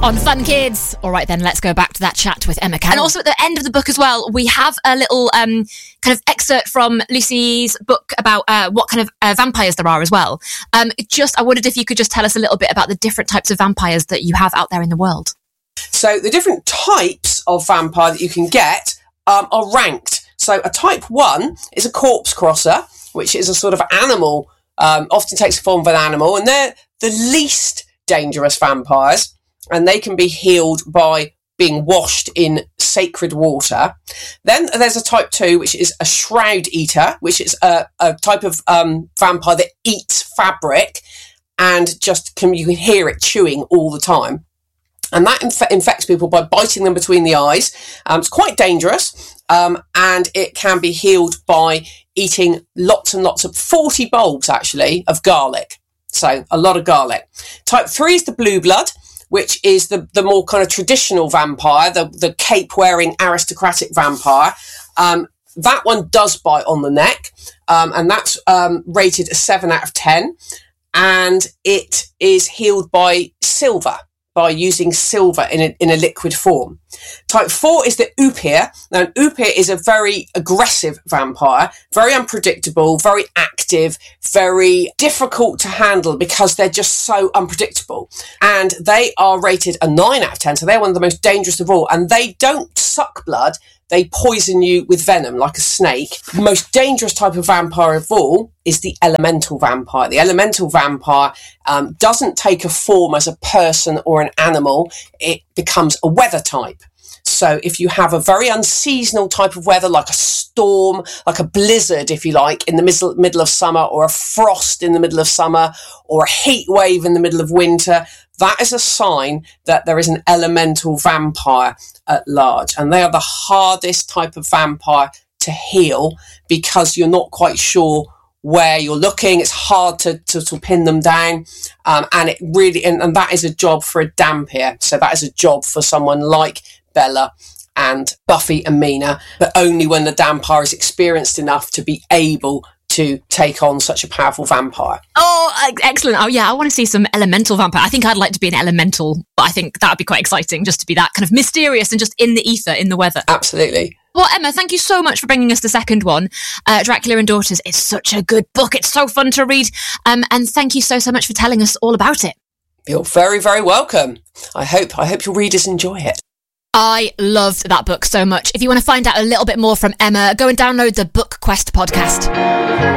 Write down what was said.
on Fun Kids. All right, then, let's go back to that chat with Emma Carroll. And also at the end of the book as well, we have a little kind of excerpt from Lucy's book about what kind of vampires there are as well. I wondered if you could just tell us a little bit about the different types of vampires that you have out there in the world. So the different types of vampire that you can get are ranked. So a type 1 is a corpse crosser, which is a sort of animal, often takes the form of an animal, and they're the least dangerous vampires, and they can be healed by being washed in sacred water. Then there's a type 2, which is a shroud eater, which is a type of vampire that eats fabric and you can hear it chewing all the time. And that infects people by biting them between the eyes. It's quite dangerous, and it can be healed by eating lots and lots of 40 bulbs, actually, of garlic. So a lot of garlic. Type 3 is the blue blood, which is the more kind of traditional vampire, the cape-wearing aristocratic vampire. That one does bite on the neck, and that's rated a 7 out of 10. And it is healed by silver, by using silver in a liquid form. Type 4 is the Oupir. Now, an Oupir is a very aggressive vampire, very unpredictable, very active, very difficult to handle because they're just so unpredictable. And they are rated a 9 out of 10, so they're one of the most dangerous of all. And they don't suck blood, they poison you with venom like a snake. The most dangerous type of vampire of all is the elemental vampire. The elemental vampire doesn't take a form as a person or an animal. It becomes a weather type. So if you have a very unseasonal type of weather, like a storm, like a blizzard, if you like, in the middle of summer, or a frost in the middle of summer, or a heat wave in the middle of winter, that is a sign that there is an elemental vampire at large. And they are the hardest type of vampire to heal because you're not quite sure where you're looking. It's hard to pin them down. And it really, and that is a job for a Dhampir. So that is a job for someone like Bella and Buffy and Mina, but only when the Dhampir is experienced enough to be able to take on such a powerful vampire. Oh, excellent. Oh, yeah, I want to see some elemental vampire. I think I'd like to be an elemental, but I think that would be quite exciting, just to be that kind of mysterious and just in the ether, in the weather. Absolutely. Well, Emma, thank you so much for bringing us the second one. Dracula and Daughters is such a good book. It's so fun to read. And thank you so much for telling us all about it. You're very, very welcome. I hope your readers enjoy it. I loved that book so much. If you want to find out a little bit more from Emma, go and download the Book Quest podcast.